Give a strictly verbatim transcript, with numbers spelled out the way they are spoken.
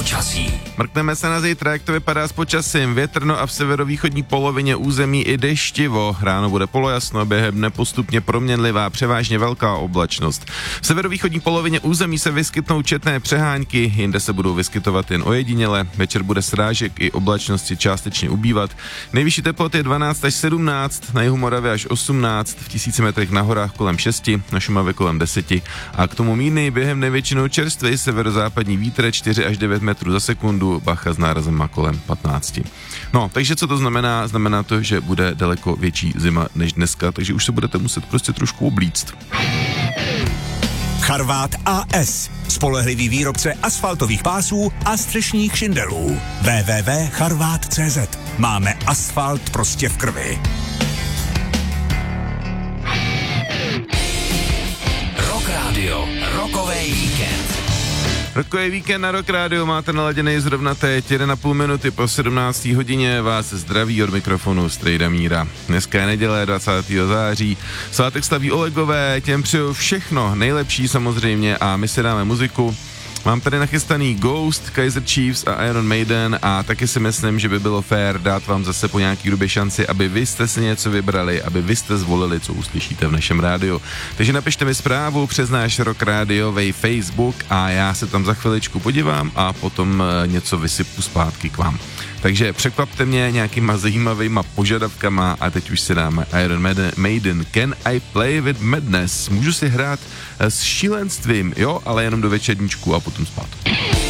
Počasí. Mrkneme se na zítra, jak to vypadá s počasím. Větrno a v severovýchodní polovině území i deštivo. Ráno bude polojasno, během dne postupně proměnlivá, převážně velká oblačnost. V severovýchodní polovině území se vyskytnou četné přehánky, jinde se budou vyskytovat jen ojediněle. Večer bude srážek i oblačnosti částečně ubývat. Nejvyšší teploty je dvanáct až sedmnáct, na jihu Moravy až osmnáct, v tisíci metrech na horách kolem šesti, na Šumavě kolem deseti. A k tomu mírný během dne většinou čerstvý severozápadní vítr čtyři až devět metrů za sekundu, bacha s nárazem kolem patnáct. No, takže co to znamená? Znamená to, že bude daleko větší zima než dneska, takže už se budete muset prostě trošku oblíct. Charvát A S. Spolehlivý výrobce asfaltových pásů a střešních šindelů. w w w tečka charvát tečka cé zet. Máme asfalt prostě v krvi. Rock Radio. Rockovej víkend. Rockový víkend na Rock Radio máte naladěnej zrovna teď, jeden a půl minuty po sedmnácté hodině, vás zdraví od mikrofonu Strejda Míra. Dneska je neděle dvacátého září, svátek slaví Olegové, těm přeju všechno nejlepší samozřejmě a my si dáme muziku. Mám tady nachystaný Ghost, Kaiser Chiefs a Iron Maiden a taky si myslím, že by bylo fér dát vám zase po nějaký době šanci, aby vy jste si něco vybrali, aby vy jste zvolili, co uslyšíte v našem rádiu. Takže napište mi zprávu přes náš Rock Radiovej Facebook a já se tam za chviličku podívám a potom něco vysypu zpátky k vám. Takže překvapte mě nějakýma zajímavýma požadavkama a teď už si dáme Iron Maiden, Can I Play With Madness. Můžu si hrát s šílenstvím, jo, ale jenom do večerníčku a potom spát.